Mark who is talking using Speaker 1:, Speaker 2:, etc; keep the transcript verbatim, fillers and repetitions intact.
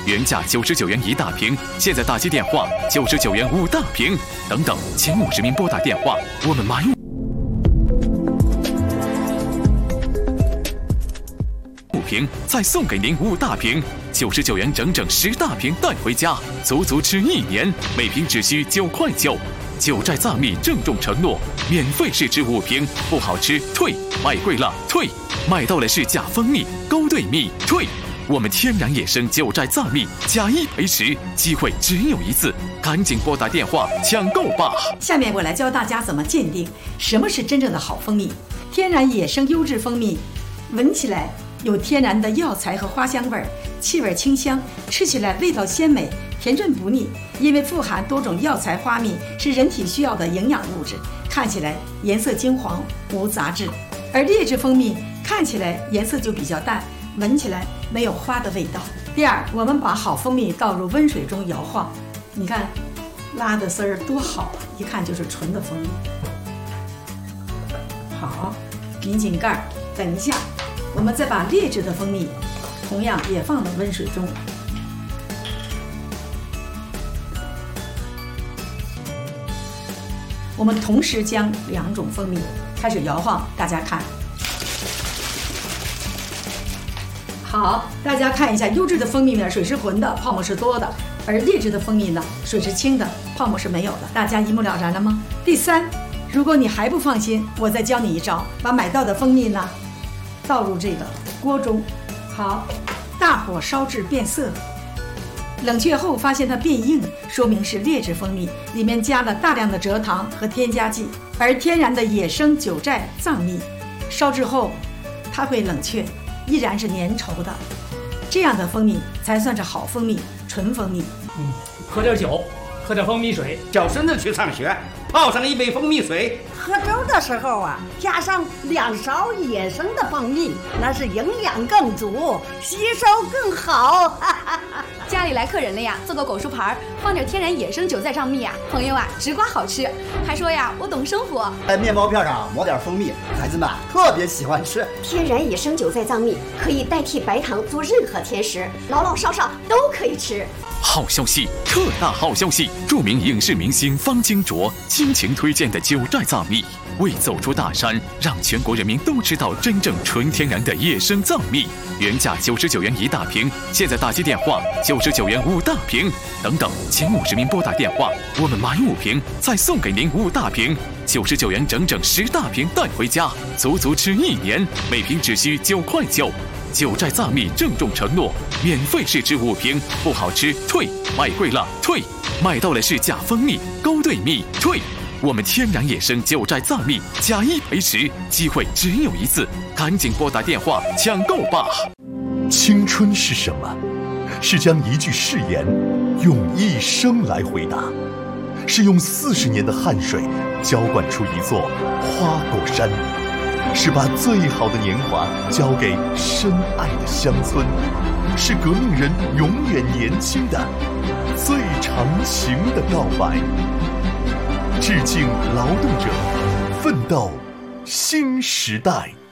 Speaker 1: 原价九十九元一大瓶，现在打击电话九十九元五大瓶，等等，前五十名拨打电话，我们买五瓶，再送给您五大瓶，九十九元整整十大瓶带回家，足足吃一年，每瓶只需九块九。九寨藏蜜郑重承诺，免费试吃五瓶，不好吃退，买贵了退，买到了是假蜂蜜、勾兑蜜退。我们天然野生九寨藏蜜，假一赔十，机会只有一次，赶紧拨打电话抢购吧！
Speaker 2: 下面我来教大家怎么鉴定什么是真正的好蜂蜜。天然野生优质蜂蜜，闻起来有天然的药材和花香味儿，气味清香，吃起来味道鲜美，甜润不腻。因为富含多种药材花蜜，是人体需要的营养物质，看起来颜色金黄，无杂质。而劣质蜂蜜看起来颜色就比较淡，闻起来没有花的味道。第二，我们把好蜂蜜倒入温水中摇晃，你看拉的丝儿多好啊，一看就是纯的蜂蜜。好，拧紧盖儿，等一下我们再把劣质的蜂蜜同样也放到温水中。我们同时将两种蜂蜜开始摇晃，大家看。好，大家看一下，优质的蜂蜜呢，水是浑的，泡沫是多的；而劣质的蜂蜜呢，水是清的，泡沫是没有的。大家一目了然了吗？第三，如果你还不放心，我再教你一招，把买到的蜂蜜呢倒入这个锅中，好，大火烧至变色，冷却后发现它变硬，说明是劣质蜂蜜，里面加了大量的蔗糖和添加剂。而天然的野生九寨藏蜜，烧制后它会冷却，依然是粘稠的，这样的蜂蜜才算是好蜂蜜，纯蜂蜜。
Speaker 3: 嗯，喝点酒，喝点蜂蜜水，
Speaker 4: 叫孙子去上学，泡上一杯蜂蜜水。
Speaker 5: 喝粥的时候啊，加上两勺野生的蜂蜜，那是营养更足，吸收更好。
Speaker 6: 家里来客人了呀，做个果蔬盘，放点天然野生九寨藏蜜啊，朋友啊直刮好吃，还说呀我懂生活。
Speaker 7: 在面包片上抹点蜂蜜，孩子们特别喜欢吃。
Speaker 8: 天然野生九寨藏蜜可以代替白糖做任何甜食，老老少少都可以吃。
Speaker 1: 好消息，特大好消息！著名影视明星方金卓倾情推荐的九寨藏蜜，为走出大山，让全国人民都知道真正纯天然的野生藏蜜。原价九十九元一大瓶，现在打击电话九十九元五大瓶，等等，前五十名拨打电话，我们买五瓶，再送给您五大瓶，九十九元整整十大瓶带回家，足足吃一年，每瓶只需九块九。九寨藏蜜郑重承诺，免费试吃五瓶，不好吃退，买贵了退，买到了是假蜂蜜、勾兑蜜退。我们天然野生九寨藏蜜，假一赔十，机会只有一次，赶紧拨打电话抢购吧！
Speaker 9: 青春是什么？是将一句誓言用一生来回答，是用四十年的汗水浇灌出一座花果山，是把最好的年华交给深爱的乡村，是革命人永远年轻的最长情的告白。致敬劳动者，奋斗新时代。